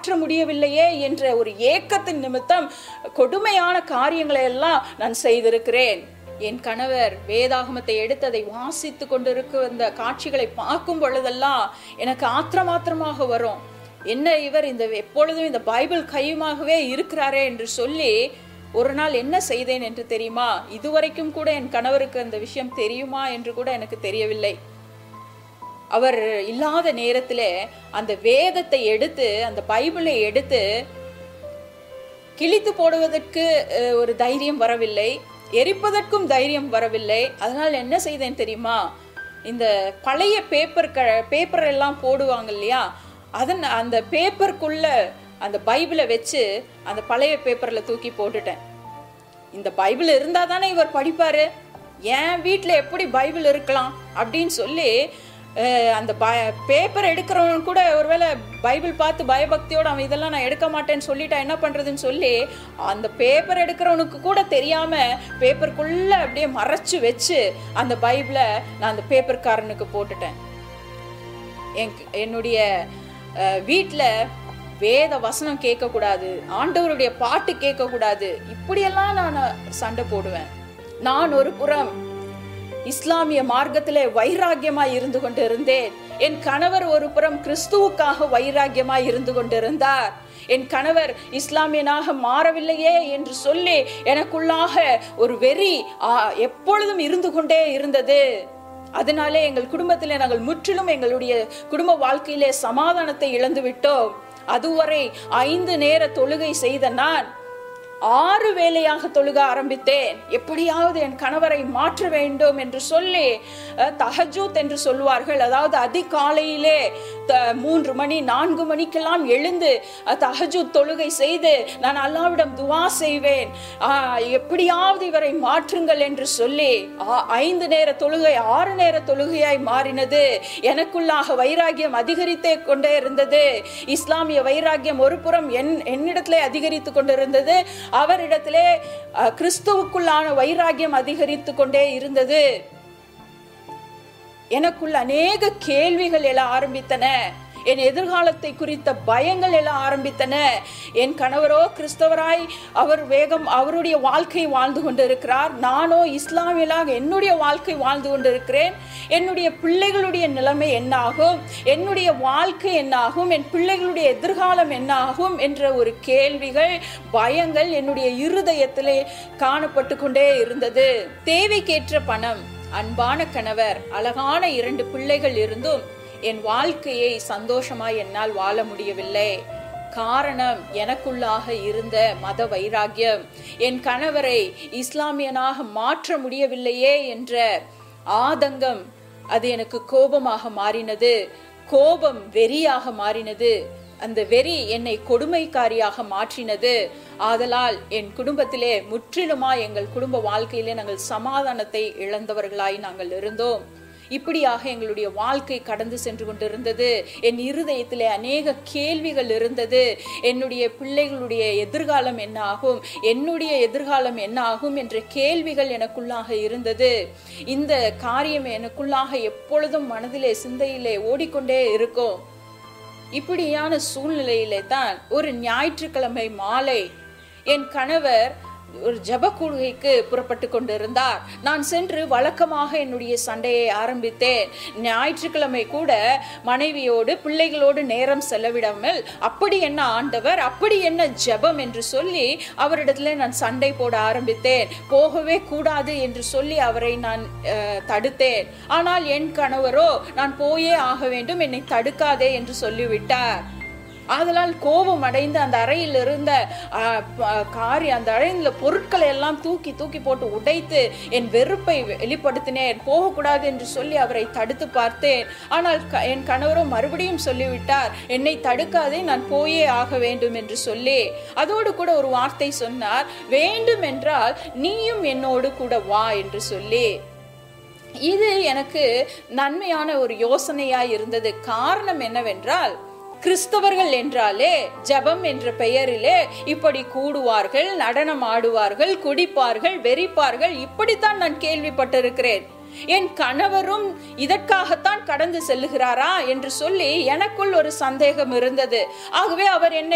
மாற்ற முடியவில்லையே என்ற ஒரு ஏக்கத்தின் நிமித்தம் கொடுமையான காரியங்களை எல்லாம் நான் செய்திருக்கிறேன். என் கணவர் வேதாகமத்தை எடுத்து அதை வாசித்து கொண்டிருக்க அந்த காட்சிகளை பார்க்கும் பொழுதெல்லாம் எனக்கு ஆத்திரமாத்திரமாக வரும். என்ன இவர் எப்பொழுதும் இந்த பைபிள் கையுமாகவே இருக்கிறாரே என்று சொல்லி ஒரு நாள் என்ன செய்தேன் என்று தெரியுமா? இதுவரைக்கும் கூட என் கணவருக்கு அந்த விஷயம் தெரியுமா என்று கூட எனக்கு தெரியவில்லை. அவர் இல்லாத நேரத்தில் அந்த வேதத்தை எடுத்து, அந்த பைபிளை எடுத்து கிழித்து போடுவதற்கு ஒரு தைரியம் வரவில்லை, எரிப்பதற்கும் தைரியம் வரவில்லை. அதனால் என்ன செய்தேன் தெரியுமா? இந்த பழைய பேப்பர் எல்லாம் போடுவாங்க இல்லையா, அந்த பேப்பருக்குள்ள அந்த பைபிளை வச்சு அந்த பழைய பேப்பர்ல தூக்கி போட்டுட்டேன். இந்த பைபிள் இருந்தா தானே இவர் படிப்பாரு, என் வீட்டில் எப்படி பைபிள் இருக்கலாம் அப்படின்னு சொல்லி அந்த பேப்பர் எடுக்கிறவன் கூட ஒருவேளை பைபிள் பார்த்து பயபக்தியோடு அவன் இதெல்லாம் நான் எடுக்க மாட்டேன்னு சொல்லிட்டா என்ன பண்றதுன்னு சொல்லி அந்த பேப்பர் எடுக்கிறவனுக்கு கூட தெரியாம பேப்பருக்குள்ள அப்படியே மறைச்சு வச்சு அந்த பைபிளை நான் அந்த பேப்பர்காரனுக்கு போட்டுட்டேன். என்னுடைய வீட்டில் வேத வசனம் கேட்கக்கூடாது, ஆண்டவருடைய பாட்டு கேட்கக்கூடாது, இப்படியெல்லாம் நான் சண்டை போடுவேன். நான் ஒரு புறம் இஸ்லாமிய மார்க்கத்திலே வைராக்கியமாய் இருந்து கொண்டிருந்தேன். என் கணவர் ஒரு புறம் கிறிஸ்துவுக்காக வைராக்கியமாய் இருந்து கொண்டிருந்தார். என் கணவர் இஸ்லாமியனாக மாறவில்லையே என்று சொல்லி எனக்குள்ளாக ஒரு வெறி எப்பொழுதும் இருந்து கொண்டே இருந்தது. அதனாலே எங்கள் குடும்பத்திலே நாங்கள் முற்றிலும் எங்களுடைய குடும்ப வாழ்க்கையிலே சமாதானத்தை இழந்து விட்டோம். அதுவரை 5 நேர தொழுகை செய்த நான் 6 வேளையாக தொழுக ஆரம்பித்தேன். எப்படியாவது என் கணவரை மாற்ற வேண்டும் என்று சொல்லி தஹஜ்ஜுத் என்று சொல்வார்கள், அதாவது அதிகாலையிலே 3 மணி 4 மணிக்கெல்லாம் எழுந்து தஹஜ்ஜுத் தொழுகை செய்து நான் அல்லாஹ்விடம் துஆ செய்வேன், எப்படியாவது இவரை மாற்றுங்கள் என்று சொல்லி 5 நேர தொழுகை 6 நேர தொழுகையாய் மாறினது. எனக்குள்ளாக வைராகியம் அதிகரித்தே கொண்டே இருந்தது. இஸ்லாமிய வைராகியம் ஒரு புறம் என்னிடத்திலே அதிகரித்து கொண்டிருந்தது, அவரிடத்திலே கிறிஸ்துவுக்குள்ளான வைராகியம் அதிகரித்து கொண்டே இருந்தது. எனக்குள்ள அநேக கேள்விகள் எழ ஆரம்பித்தன. என் எதிர்காலத்தை குறித்த பயங்கள் எல்லாம் ஆரம்பித்தன. என் கணவரோ கிறிஸ்தவராய் அவருடைய வாழ்க்கை வாழ்ந்து கொண்டிருக்கிறார், நானோ இஸ்லாமியலாக என்னுடைய வாழ்க்கை வாழ்ந்து கொண்டிருக்கிறேன். என்னுடைய பிள்ளைகளுடைய நிலைமை என்னாகும், என்னுடைய வாழ்க்கை என்னாகும், என் பிள்ளைகளுடைய எதிர்காலம் என்னாகும் என்ற ஒரு கேள்விகள், பயங்கள் என்னுடைய இருதயத்திலே காணப்பட்டு கொண்டே இருந்தது. தேவைக்கேற்ற பணம், அன்பான கணவர், அழகான 2 பிள்ளைகள் இருந்தும் என் வாழ்க்கையை சந்தோஷமாய் என்னால் வாழ முடியவில்லை. காரணம் எனக்குள்ளாக இருந்த மத வைராகியம். என் கணவரை இஸ்லாமியனாக மாற்ற முடியவில்லையே என்ற ஆதங்கம், அது எனக்கு கோபமாக மாறினது. கோபம் வெறியாக மாறினது. அந்த வெறி என்னை கொடுமைக்காரியாக மாற்றினது. ஆதலால் என் குடும்பத்திலே முற்றிலுமாய் எங்கள் குடும்ப வாழ்க்கையிலே நாங்கள் சமாதானத்தை இழந்தவர்களாய் நாங்கள் இருந்தோம். இப்படியாக எங்களுடைய வாழ்க்கை கடந்து சென்று கொண்டிருந்தது. என் இருதயத்திலே அநேக கேள்விகள் இருந்தது. என்னுடைய பிள்ளைகளுடைய எதிர்காலம் என்ன ஆகும், என்னுடைய எதிர்காலம் என்ன ஆகும் என்ற கேள்விகள் எனக்குள்ளாக இருந்தது. இந்த காரியம் எனக்குள்ளாக எப்பொழுதும் மனதிலே சிந்தையிலே ஓடிக்கொண்டே இருக்கும். இப்படியான சூழ்நிலையிலே தான் ஒரு ஞாயிற்றுக்கிழமை மாலை என் கணவர் ஒரு ஜப கூடுகைக்கு புறப்பட்டு கொண்டிருந்தார். நான் சென்று வழக்கமாக என்னுடைய சண்டையை ஆரம்பித்தேன். ஞாயிற்றுக்கிழமை கூட மனைவியோடு பிள்ளைகளோடு நேரம் செலவிடாமல் அப்படி என்ன ஆண்டவர், அப்படி என்ன ஜெபம் என்று சொல்லி அவரிடத்துல நான் சண்டை போட ஆரம்பித்தேன். போகவே கூடாது என்று சொல்லி அவரை நான் தடுத்தேன். ஆனால் என் கணவரோ நான் போயே ஆக வேண்டும், என்னை தடுக்காதே என்று சொல்லிவிட்டார். ஆதலால் கோபம் அடைந்து அந்த அறையில் இருந்த அந்த அறையில் பொருட்களை எல்லாம் தூக்கி தூக்கி போட்டு உடைத்து என் வெறுப்பை வெளிப்படுத்தினேன். போகக்கூடாது என்று சொல்லி அவரை தடுத்து பார்த்தேன். ஆனால் என் கணவரோ மறுபடியும் சொல்லிவிட்டார், என்னை தடுக்காதே, நான் போயே ஆக வேண்டும் என்று சொல்லி. அதோடு கூட ஒரு வார்த்தை சொன்னார், வேண்டும் என்றால் நீயும் என்னோடு கூட வா என்று சொல்லி. இது எனக்கு நன்மையான ஒரு யோசனையாய் இருந்தது. காரணம் என்னவென்றால், கிறிஸ்தவர்கள் என்றாலே ஜெபம் என்ற பெயரிலே இப்படி கூடுவார்கள், நடனம் ஆடுவார்கள், குடிப்பார்கள், வெறிப்பார்கள், இப்படித்தான் நான் கேள்விப்பட்டிருக்கிறேன். என் கணவரும் இதற்காகத்தான் கடந்து செல்லுகிறாரா என்று சொல்லி எனக்குள் ஒரு சந்தேகம் இருந்தது. ஆகவே அவர் என்னை